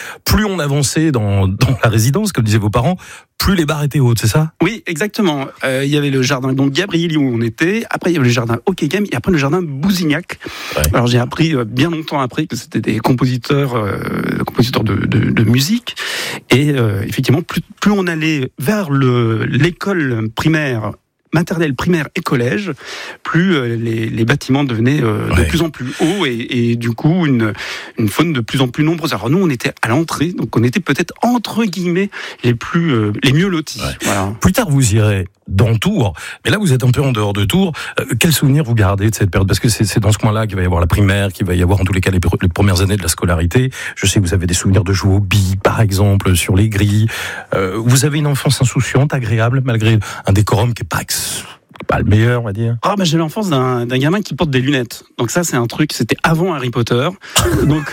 plus on avançait dans la résidence, comme disaient vos parents, plus les barres étaient hautes, c'est ça ? Oui, exactement. Il y avait le jardin donc Gabrieli où on était. Après, il y avait le jardin Hocqueghem et après le jardin Bousignac. Ouais. Alors, j'ai appris bien longtemps après que c'était des compositeurs de musique. Et effectivement, plus on allait vers l'école primaire, maternelle, primaire et collège, plus les bâtiments devenaient de plus en plus hauts et du coup une faune de plus en plus nombreuse. Alors nous, on était à l'entrée, donc on était peut-être entre guillemets les mieux lotis. Ouais. Voilà. Plus tard, vous irez dans Tours, mais là vous êtes un peu en dehors de Tours. Quel souvenir vous gardez de cette période ? Parce que c'est dans ce coin-là qu'il va y avoir la primaire, qu'il va y avoir en tous les cas les premières années de la scolarité. Je sais que vous avez des souvenirs de jouer aux billes, par exemple, sur les grilles. Vous avez une enfance insouciante, agréable, malgré un décorum qui est pas le meilleur, on va dire. Ah, j'ai l'enfance d'un gamin qui porte des lunettes. Donc ça, c'est un truc, c'était avant Harry Potter. Donc,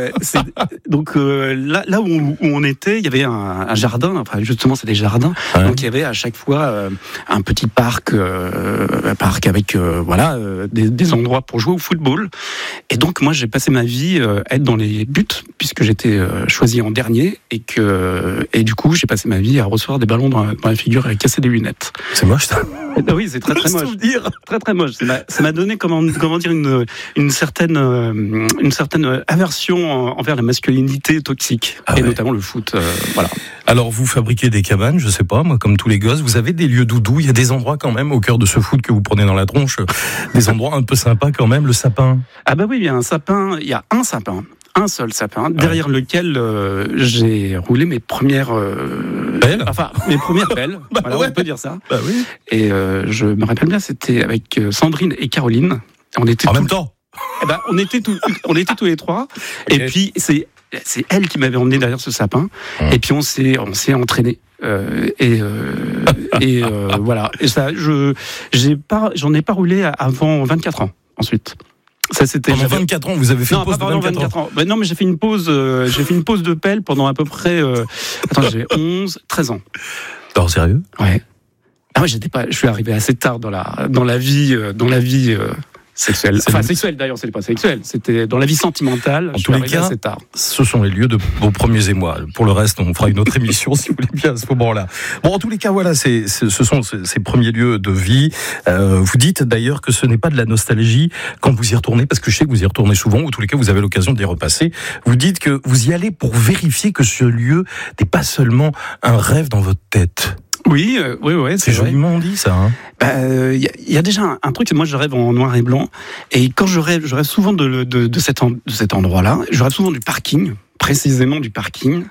là où on était, il y avait un jardin, enfin, justement, c'est des jardins. Ouais. Donc, il y avait à chaque fois un petit parc avec, des endroits pour jouer au football. Et donc, moi, j'ai passé ma vie à être dans les buts, puisque j'étais choisi en dernier, et du coup, j'ai passé ma vie à recevoir des ballons dans la figure et à casser des lunettes. C'est moche, ça. Oui, c'est très moche. Très très moche. Ça m'a donné comment dire une certaine aversion envers la masculinité toxique et notamment le foot. Voilà. Alors vous fabriquez des cabanes, je sais pas moi, comme tous les gosses. Vous avez des lieux doudous. Il y a des endroits quand même au cœur de ce foot que vous prenez dans la tronche, des endroits un peu sympas quand même. Le sapin. Ah bah oui, il y a un sapin. Il y a un sapin. Un seul sapin, derrière lequel j'ai roulé mes premières pelles. Enfin, mes premières pelles. Voilà, on peut dire ça. Bah oui. Et je me rappelle bien, c'était avec Sandrine et Caroline. On était en même temps. Eh ben, on était tous les trois. Okay. Et puis c'est elle qui m'avait emmené derrière ce sapin. Et puis on s'est entraînés. Voilà. Et ça, j'en ai pas roulé avant 24 ans. Ensuite. Ça, pendant 24 ans, vous avez fait une pause de 24 ans. Non, mais j'ai fait une pause de pelle pendant à peu près. J'ai 13 ans. Alors, sérieux ? Ouais. Ah ouais, je suis arrivé assez tard dans la vie sexuelle. Enfin, sexuelle d'ailleurs, c'était pas sexuel. C'était dans la vie sentimentale. En tous les cas, assez tard. Ce sont les lieux de vos premiers émois. Pour le reste, on fera une autre émission si vous voulez bien à ce moment-là. Bon, en tous les cas, voilà, ce sont ces premiers lieux de vie. Vous dites d'ailleurs que ce n'est pas de la nostalgie quand vous y retournez, parce que je sais que vous y retournez souvent, ou en tous les cas, vous avez l'occasion d'y repasser. Vous dites que vous y allez pour vérifier que ce lieu n'est pas seulement un rêve dans votre tête. Oui, c'est joliment dit ça. Y a déjà un truc, c'est moi je rêve en noir et blanc, et quand je rêve souvent de cet endroit-là. Je rêve souvent du parking, précisément du parking.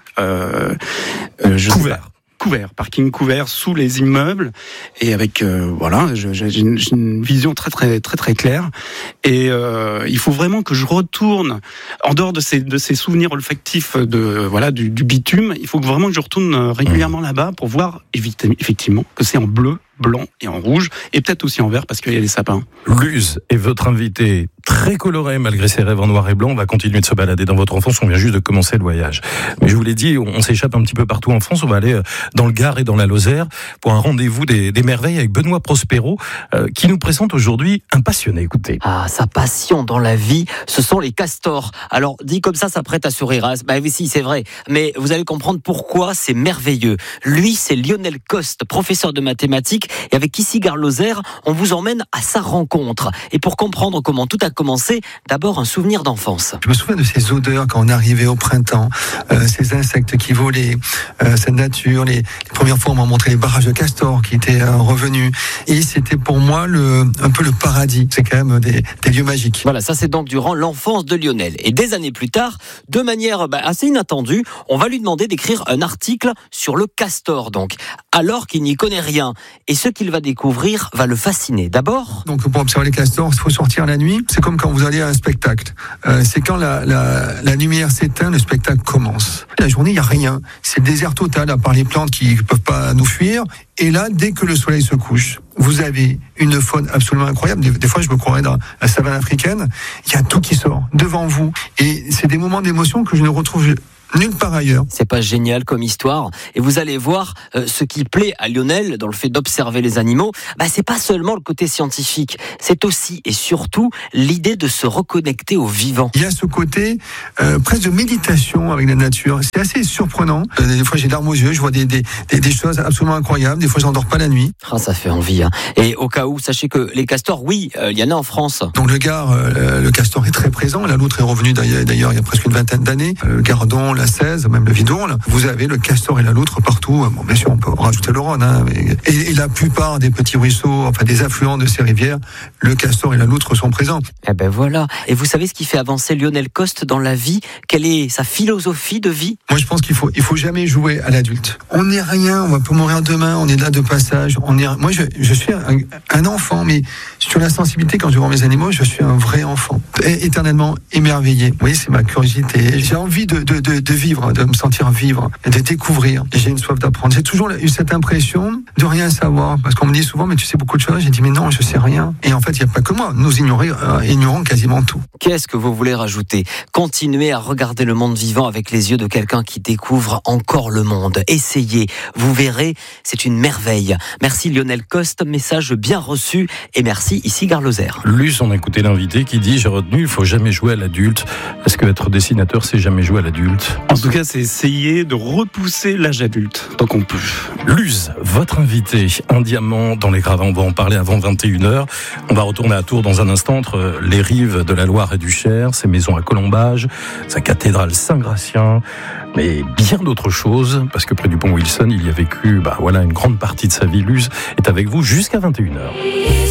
Parking couvert sous les immeubles, et avec j'ai une vision très très très très claire. Et il faut vraiment que je retourne en dehors de ces souvenirs olfactifs du bitume. Il faut vraiment que je retourne régulièrement là-bas pour voir effectivement que c'est en bleu, blanc et en rouge, et peut-être aussi en vert parce qu'il y a des sapins. Luz est votre invité, très coloré malgré ses rêves en noir et blanc. On va continuer de se balader dans votre enfance, on vient juste de commencer le voyage. Mais je vous l'ai dit, on s'échappe un petit peu partout en France, on va aller dans le Gard et dans la Lozère pour un rendez-vous des merveilles avec Benoît Prospero, qui nous présente aujourd'hui un passionné. Écoutez. Ah, sa passion dans la vie, ce sont les castors. Alors, dit comme ça prête à sourire. Hein. Bah oui, si, c'est vrai. Mais vous allez comprendre pourquoi c'est merveilleux. Lui, c'est Lionel Coste, professeur de mathématiques, et avec Ici Gare Lozère, on vous emmène à sa rencontre. Et pour comprendre comment tout a commencé, d'abord un souvenir d'enfance. Je me souviens de ces odeurs quand on arrivait au printemps, ces insectes qui volaient, cette nature. Les premières fois, on m'a montré les barrages de castors qui étaient revenus. Et c'était pour moi un peu le paradis. C'est quand même des lieux magiques. Voilà, ça c'est donc durant l'enfance de Lionel. Et des années plus tard, de manière assez inattendue, on va lui demander d'écrire un article sur le castor, donc, alors qu'il n'y connaît rien. Et ce qu'il va découvrir va le fasciner. D'abord... Donc pour observer les castors, il faut sortir la nuit. C'est comme quand vous allez à un spectacle. C'est quand la lumière s'éteint, le spectacle commence. La journée, il n'y a rien. C'est le désert total, à part les plantes qui ne peuvent pas nous fuir. Et là, dès que le soleil se couche, vous avez une faune absolument incroyable. Des fois, je me croirais dans la savane africaine. Il y a tout qui sort devant vous. Et c'est des moments d'émotion que je ne retrouve nulle part ailleurs. C'est pas génial comme histoire. Et vous allez voir, ce qui plaît à Lionel dans le fait d'observer les animaux, c'est pas seulement le côté scientifique, c'est aussi et surtout l'idée de se reconnecter au vivant. Il y a ce côté presque de méditation avec la nature. C'est assez surprenant. Des fois j'ai larmes aux yeux, je vois des choses absolument incroyables. Des fois je n'endors pas la nuit. Ça fait envie. Et au cas où, sachez que les castors, oui, il y en a en France. Donc le Gard, le castor est très présent. La loutre est revenue d'ailleurs il y a presque une vingtaine d'années. Le Gardon, la Cèze, même le Vidourle. Vous avez le castor et la loutre partout. Bon, bien sûr, on peut rajouter le Rhône. Et la plupart des petits ruisseaux, enfin des affluents de ces rivières, le castor et la loutre sont présents. Eh ben voilà. Et vous savez ce qui fait avancer Lionel Coste dans la vie? Quelle est sa philosophie de vie? Moi, je pense qu'il faut jamais jouer à l'adulte. On n'est rien. On va pas mourir demain. On est là de passage. Moi, je suis un enfant, mais sur la sensibilité, quand je vois mes animaux, je suis un vrai enfant, éternellement émerveillé. Oui, c'est ma curiosité. J'ai envie de vivre, de me sentir vivre, de découvrir. J'ai une soif d'apprendre. J'ai toujours eu cette impression de rien savoir, parce qu'on me dit souvent, mais tu sais beaucoup de choses. J'ai dit, mais non, je sais rien. Et en fait, il n'y a pas que moi. Nous ignorons quasiment tout. Qu'est-ce que vous voulez rajouter? Continuez à regarder le monde vivant avec les yeux de quelqu'un qui découvre encore le monde. Essayez, vous verrez, c'est une merveille. Merci Lionel Coste, message bien reçu, et merci ici Gare Lozère. Luce, on a écouté l'invité qui dit, j'ai retenu, il faut jamais jouer à l'adulte. Est-ce que être dessinateur, c'est jamais jouer à l'adulte? En tout cas, c'est essayer de repousser l'âge adulte, tant qu'on peut. Luz, votre invité, un diamant dans les gravats, on va en parler avant 21h. On va retourner à Tours dans un instant, entre les rives de la Loire et du Cher, ses maisons à Colombages, sa cathédrale Saint-Gratien, mais bien d'autres choses, parce que près du pont Wilson, il y a vécu une grande partie de sa vie. Luz est avec vous jusqu'à 21h.